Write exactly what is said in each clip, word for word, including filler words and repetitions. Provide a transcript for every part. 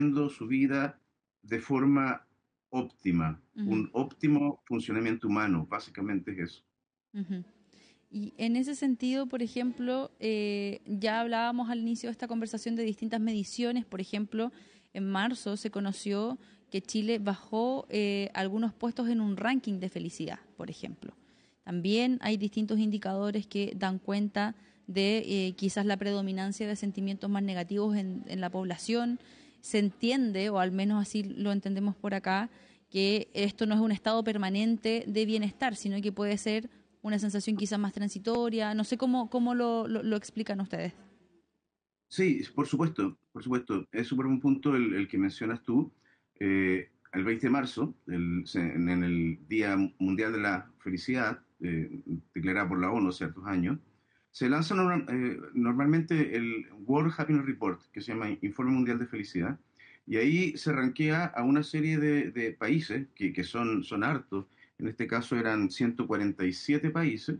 su vida de forma óptima, Ujú, un óptimo funcionamiento humano, básicamente es eso. ujú. Y en ese sentido, por ejemplo, eh, ya hablábamos al inicio de esta conversación de distintas mediciones. Por ejemplo, en marzo se conoció que Chile bajó eh, algunos puestos en un ranking de felicidad, por ejemplo. También hay distintos indicadores que dan cuenta de eh, quizás la predominancia de sentimientos más negativos en, en la población. Se entiende, o al menos así lo entendemos por acá, que esto no es un estado permanente de bienestar, sino que puede ser una sensación quizás más transitoria. No sé cómo, cómo lo, lo, lo explican ustedes. Sí, por supuesto, por supuesto. Es súper un punto el, el que mencionas tú. Eh, el veinte de marzo, el- se- en, en el Día Mundial de la Felicidad, eh, declarada por la ONU hace ciertos años, se lanza norma- eh, normalmente el World Happiness Report, que se llama Informe Mundial de Felicidad, y ahí se rankea a una serie de, de países, que, que son, son hartos. En este caso eran ciento cuarenta y siete países,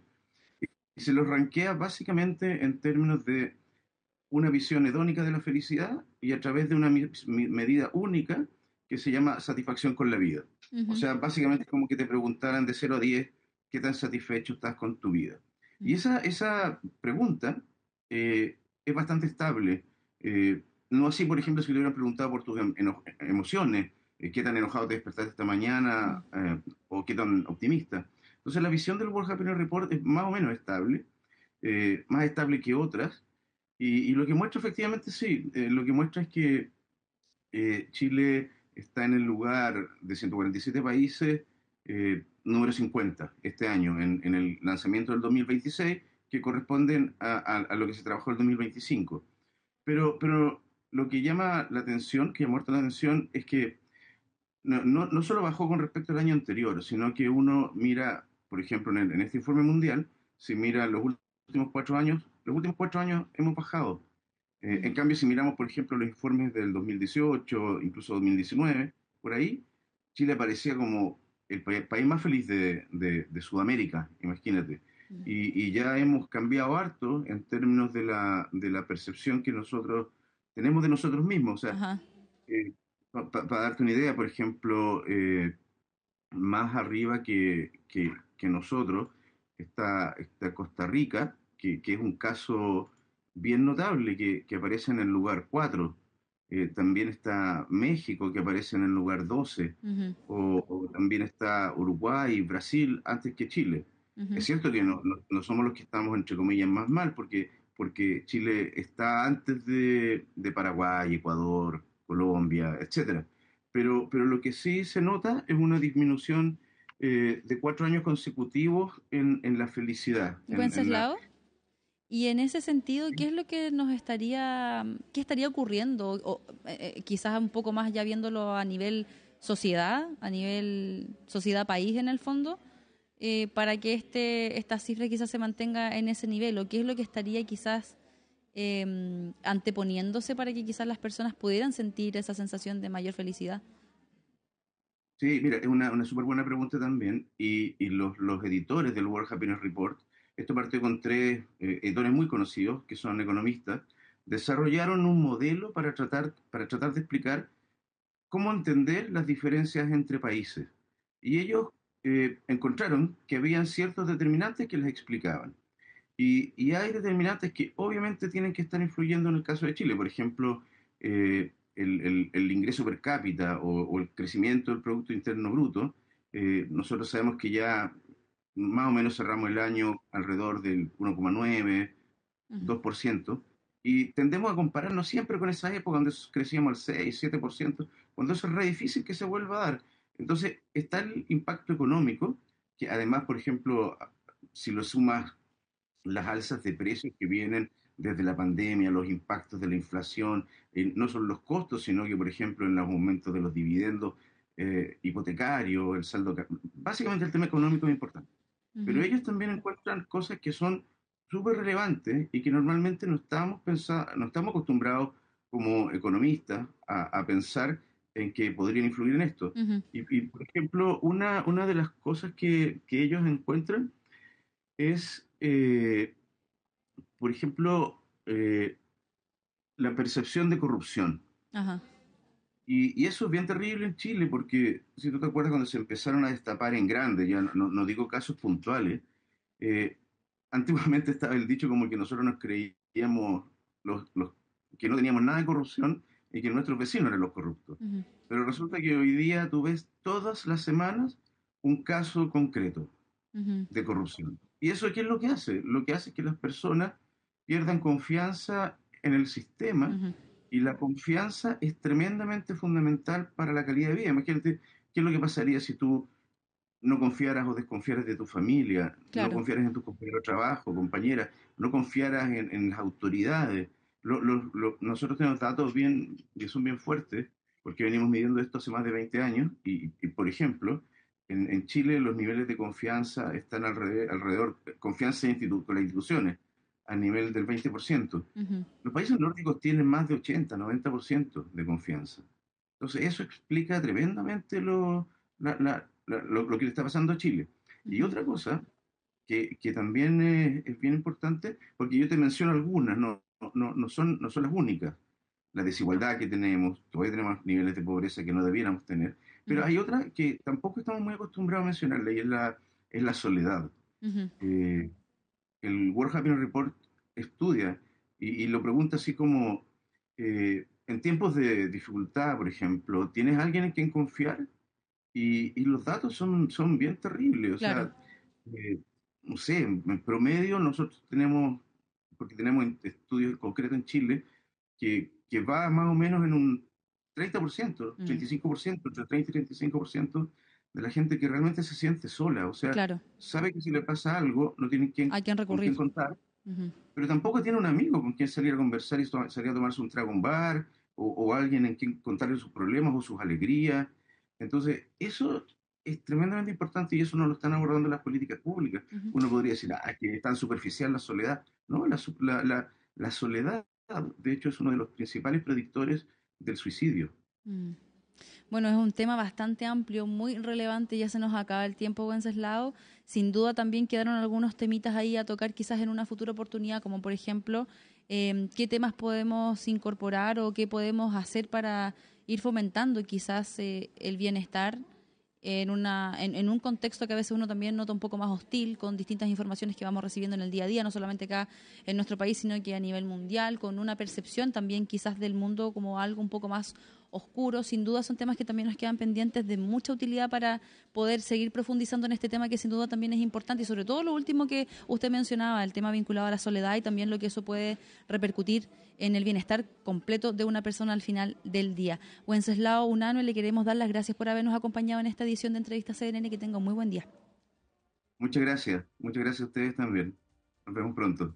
y se los rankea básicamente en términos de una visión hedónica de la felicidad y a través de una mi- mi- medida única que se llama satisfacción con la vida. O Ujú, sea, básicamente es como que te preguntaran de cero a diez qué tan satisfecho estás con tu vida. Y esa, esa pregunta eh, es bastante estable. Eh, no así, por ejemplo, si te hubieran preguntado por tus em- eno- emociones, eh, qué tan enojado te despertaste esta ujú. mañana eh, o qué tan optimista. Entonces, la visión del World Happiness Report es más o menos estable, eh, más estable que otras, y, y lo que muestra efectivamente, sí, eh, lo que muestra es que eh, Chile está en el lugar de ciento cuarenta y siete países, eh, número cincuenta este año, en, en el lanzamiento del dos mil veintiséis, que corresponden a, a- a lo que se trabajó el dos mil veinticinco. Pero, pero lo que llama la atención, que llamó harto la atención, es que no, no, no solo bajó con respecto al año anterior, sino que uno mira, por ejemplo, en, el- en este informe mundial, si mira los últimos cuatro años, los últimos cuatro años hemos bajado. Eh, en Mm. cambio, si miramos, por ejemplo, los informes del dos mil dieciocho, incluso dos mil diecinueve, por ahí, Chile aparecía como el pa- país más feliz de, de- de Sudamérica, imagínate. Y, y ya hemos cambiado harto en términos de la, de la percepción que nosotros tenemos de nosotros mismos. O sea, Ajá. para darte una idea, por ejemplo, eh, más arriba que, que- que nosotros está, está Costa Rica, que, que es un caso bien notable, que, que aparece en el lugar cuatro. Eh, también está México, que aparece en el lugar doce. Ujú, O, o también está Uruguay y Brasil antes que Chile. Es ujú. cierto que no, no- no somos los que estamos, entre comillas, más mal, porque, porque Chile está antes de, de Paraguay, Ecuador, Colombia, etcétera. Pero, pero lo que sí se nota es una disminución eh, de cuatro años consecutivos en, en la felicidad, en, en la... Wenceslao, y en ese sentido, ¿qué es lo que nos estaría, qué estaría ocurriendo? O, eh, eh, quizás un poco más ya viéndolo a nivel sociedad, a nivel sociedad-país en el fondo, eh, para que este, esta cifra quizás se mantenga en ese nivel, o qué es lo que estaría quizás eh, anteponiéndose para que quizás las personas pudieran sentir esa sensación de mayor felicidad. Sí, mira, es una, una súper buena pregunta también. Y, y los, los editores del World Happiness Report, esto partió con tres eh, editores muy conocidos, que son economistas, desarrollaron un modelo para tratar, para tratar de explicar cómo entender las diferencias entre países. Y ellos eh, encontraron que habían ciertos determinantes que les explicaban. Y, y hay determinantes que obviamente tienen que estar influyendo en el caso de Chile. Por ejemplo, eh, el, el- el ingreso per cápita o, o el crecimiento del Producto Interno Bruto. Eh, nosotros sabemos que ya más o menos cerramos el año alrededor del uno coma nueve, Ujú, dos por ciento, y tendemos a compararnos siempre con esa época donde crecíamos al seis, siete por ciento, cuando eso es re difícil que se vuelva a dar. Entonces, está el impacto económico, que además, por ejemplo, si lo sumas las alzas de precios que vienen desde la pandemia, los impactos de la inflación, eh, no son los costos, sino que, por ejemplo, en los aumentos de los dividendos eh, hipotecarios, el saldo, ca- básicamente el tema económico es importante. Pero ujú, ellos también encuentran cosas que son súper relevantes y que normalmente no estamos pensa- no estamos acostumbrados como economistas a, a pensar en que podrían influir en esto. ujú. Y, y, por ejemplo, una, una de las cosas que, que ellos encuentran es, eh, por ejemplo, eh, la percepción de corrupción. Ajá. Y, y eso es bien terrible en Chile, porque si tú te acuerdas cuando se empezaron a destapar en grande, ya no, no- no digo casos puntuales, eh, antiguamente estaba el dicho como que nosotros nos creíamos los, los- que no teníamos nada de corrupción y que nuestros vecinos eran los corruptos. Ujú, Pero resulta que hoy día tú ves todas las semanas un caso concreto ujú, de corrupción. ¿Y eso qué es lo que hace? Lo que hace es que las personas pierdan confianza en el sistema, ujú. y la confianza es tremendamente fundamental para la calidad de vida. Imagínate qué es lo que pasaría si tú no confiaras o desconfiaras de tu familia, no Claro. confiaras en tus compañeros de trabajo, compañeras, no confiaras en, en las autoridades. Lo- lo- lo- nosotros tenemos datos bien, que son bien fuertes, porque venimos midiendo esto hace más de veinte años, y, y, por ejemplo, en, en Chile los niveles de confianza están alrededor, alrededor confianza en institu- con las instituciones, a nivel del veinte por ciento. Ujú, Los países nórdicos tienen más de ochenta, noventa por ciento de confianza. Entonces, eso explica tremendamente lo, la- la- la- lo, lo que le está pasando a Chile. Y ujú. otra cosa que, que también es, es bien importante, porque yo te menciono algunas, no, no, no son, no son las únicas. La desigualdad que tenemos, todavía tenemos niveles de pobreza que no debiéramos tener, pero Ujú, hay otra que tampoco estamos muy acostumbrados a mencionarla, y es la, es la soledad. ujú. Eh, el World Happiness Report estudia y, y lo pregunta así como, eh, en tiempos de dificultad, por ejemplo, ¿tienes alguien en quien confiar? Y, y los datos son, son bien terribles. O Claro. sea, eh, no sé, en, en promedio nosotros tenemos, porque tenemos estudios concretos en Chile, que, que va más o menos en un treinta por ciento, Mm, treinta y cinco por ciento, entre treinta y treinta y cinco por ciento de la gente que realmente se siente sola. O sea, claro. sabe que si le pasa algo, no tiene quien, Hay quien con quién recurrir. contar, Ujú, pero tampoco tiene un amigo con quien salir a conversar y to- salir a tomarse un trago a un bar, o, o alguien en quien contarle sus problemas o sus alegrías. Entonces, eso es tremendamente importante, y eso no lo están abordando las políticas públicas. ujú. Uno podría decir, ah, que es tan superficial la soledad. No, la, su- la, la, la soledad, de hecho, es uno de los principales predictores del suicidio. Mm. Bueno, es un tema bastante amplio, muy relevante, ya se nos acaba el tiempo, Wenceslao. Sin duda también quedaron algunos temitas ahí a tocar quizás en una futura oportunidad, como por ejemplo, eh, qué temas podemos incorporar o qué podemos hacer para ir fomentando quizás eh, el bienestar en, una, en, en un contexto que a veces uno también nota un poco más hostil, con distintas informaciones que vamos recibiendo en el día a día, no solamente acá en nuestro país, sino que a nivel mundial, con una percepción también quizás del mundo como algo un poco más oscuro. Sin duda son temas que también nos quedan pendientes de mucha utilidad para poder seguir profundizando en este tema, que sin duda también es importante, y sobre todo lo último que usted mencionaba, el tema vinculado a la soledad y también lo que eso puede repercutir en el bienestar completo de una persona al final del día. Wenceslao Unanue, le queremos dar las gracias por habernos acompañado en esta edición de Entrevista C N N. Que tenga un muy buen día. Muchas gracias, muchas gracias a ustedes también. Nos vemos pronto.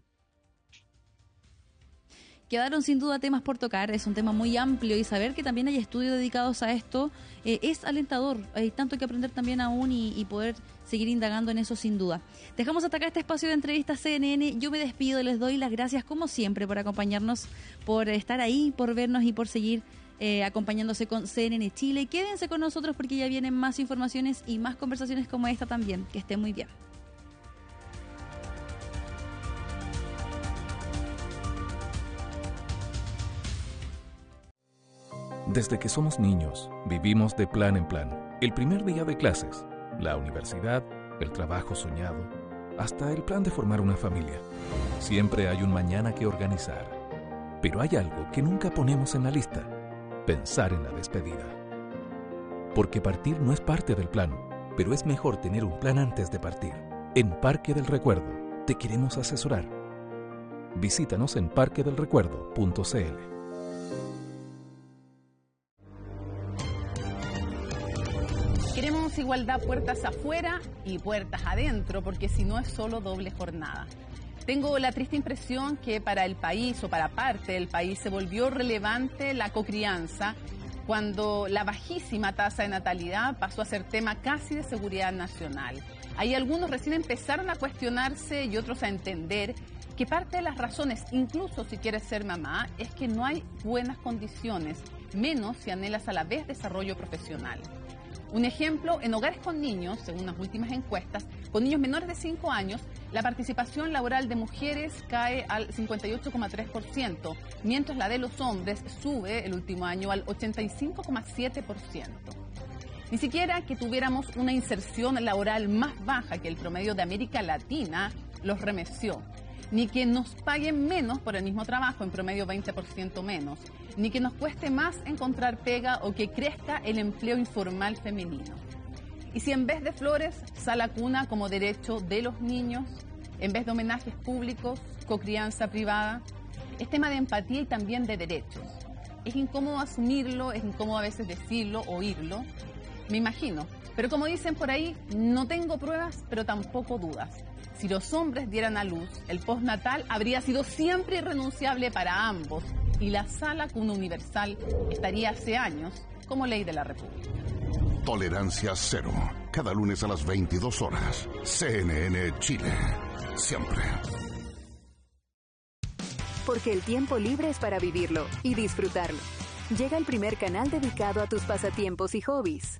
Quedaron sin duda temas por tocar, es un tema muy amplio, y saber que también hay estudios dedicados a esto eh, es alentador. Hay tanto que aprender también aún, y, y poder seguir indagando en eso sin duda. Dejamos hasta acá este espacio de Entrevista C N N. Yo me despido, les doy las gracias como siempre por acompañarnos, por estar ahí, por vernos y por seguir eh, acompañándose con C N N Chile. Quédense con nosotros porque ya vienen más informaciones y más conversaciones como esta también. Que estén muy bien. Desde que somos niños, vivimos de plan en plan. El primer día de clases, la universidad, el trabajo soñado, hasta el plan de formar una familia. Siempre hay un mañana que organizar. Pero hay algo que nunca ponemos en la lista: pensar en la despedida. Porque partir no es parte del plan, pero es mejor tener un plan antes de partir. En Parque del Recuerdo te queremos asesorar. Visítanos en parque del recuerdo punto c l. Queremos igualdad puertas afuera y puertas adentro, porque si no es solo doble jornada. Tengo la triste impresión que para el país, o para parte del país, se volvió relevante la cocrianza cuando la bajísima tasa de natalidad pasó a ser tema casi de seguridad nacional. Ahí algunos recién empezaron a cuestionarse y otros a entender que parte de las razones, incluso si quieres ser mamá, es que no hay buenas condiciones, menos si anhelas a la vez desarrollo profesional. Un ejemplo, en hogares con niños, según las últimas encuestas, con niños menores de cinco años, la participación laboral de mujeres cae al cincuenta y ocho coma tres por ciento, mientras la de los hombres sube el último año al ochenta y cinco coma siete por ciento. Ni siquiera que tuviéramos una inserción laboral más baja que el promedio de América Latina los remeció, ni que nos paguen menos por el mismo trabajo, en promedio veinte por ciento menos, ni que nos cueste más encontrar pega o que crezca el empleo informal femenino. Y si en vez de flores, sala cuna como derecho de los niños, en vez de homenajes públicos, cocrianza privada, es tema de empatía y también de derechos. Es incómodo asumirlo, es incómodo a veces decirlo, oírlo, me imagino. Pero como dicen por ahí, no tengo pruebas, pero tampoco dudas. Si los hombres dieran a luz, el postnatal habría sido siempre irrenunciable para ambos y la sala cuna universal estaría hace años como ley de la República. Tolerancia cero. Cada lunes a las veintidós horas. C N N Chile. Siempre. Porque el tiempo libre es para vivirlo y disfrutarlo. Llega el primer canal dedicado a tus pasatiempos y hobbies.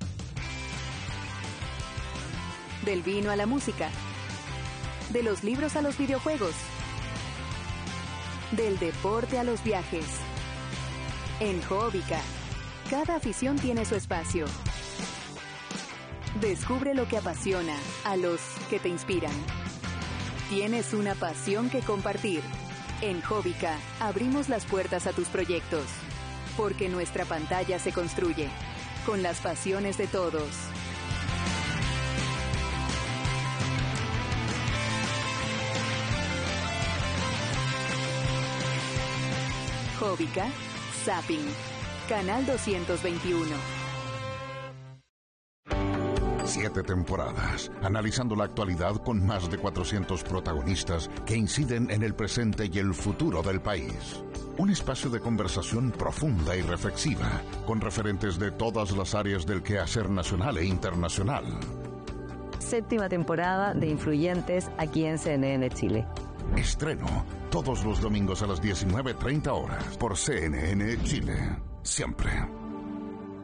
Del vino a la música. De los libros a los videojuegos. Del deporte a los viajes. En Hobbica, cada afición tiene su espacio. Descubre lo que apasiona a los que te inspiran. Tienes una pasión que compartir. En Hobbica abrimos las puertas a tus proyectos. Porque nuestra pantalla se construye con las pasiones de todos. Hobbica, Zapping, Canal doscientos veintiuno. Siete temporadas, analizando la actualidad con más de cuatrocientos protagonistas que inciden en el presente y el futuro del país. Un espacio de conversación profunda y reflexiva, con referentes de todas las áreas del quehacer nacional e internacional. Séptima temporada de Influyentes aquí en C N N Chile. Estreno todos los domingos a las diecinueve treinta horas por C N N Chile. Siempre.